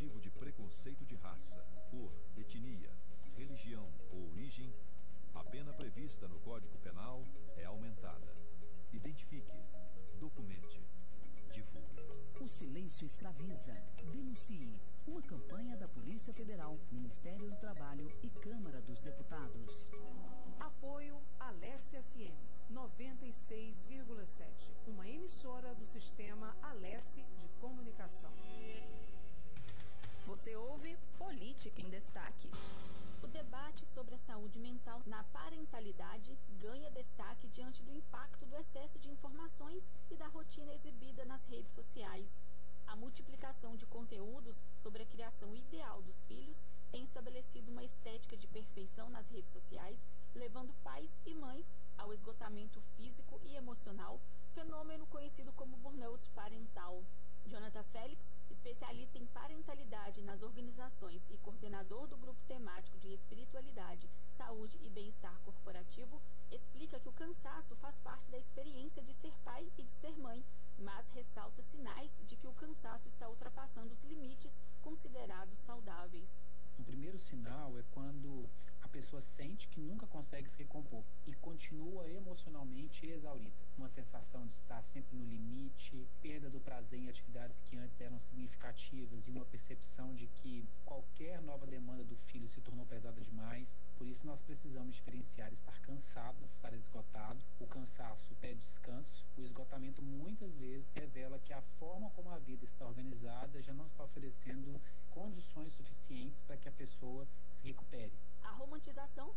motivo de preconceito de raça, cor, etnia, religião ou origem, a pena prevista no Código Penal é aumentada. Identifique, documente, divulgue. O silêncio escraviza. Denuncie. Uma campanha da Polícia Federal, Ministério do Trabalho e Câmara dos Deputados. Apoio Alesse FM 96,7. Uma emissora do sistema Alesse de Comunicação. Você ouve Política em Destaque. O debate sobre a saúde mental na parentalidade ganha destaque diante do impacto do excesso de informações e da rotina exibida nas redes sociais. A multiplicação de conteúdos sobre a criação ideal dos filhos tem estabelecido uma estética de perfeição nas redes sociais, levando pais e mães ao esgotamento físico e emocional, fenômeno conhecido como burnout parental. Jonathan Félix, especialista em parentalidade nas organizações e coordenador do grupo temático de espiritualidade, saúde e bem-estar corporativo, explica que o cansaço faz parte da experiência de ser pai e de ser mãe, mas ressalta sinais de que o cansaço está ultrapassando os limites considerados saudáveis. O primeiro sinal é quando a pessoa sente que nunca consegue se recompor e continua emocionalmente exaurida. Uma sensação de estar sempre no limite, perda do prazer em atividades que antes eram significativas e uma percepção de que qualquer nova demanda do filho se tornou pesada demais. Por isso nós precisamos diferenciar estar cansado, estar esgotado. O cansaço pede descanso. O esgotamento muitas vezes revela que a forma como a vida está organizada já não está oferecendo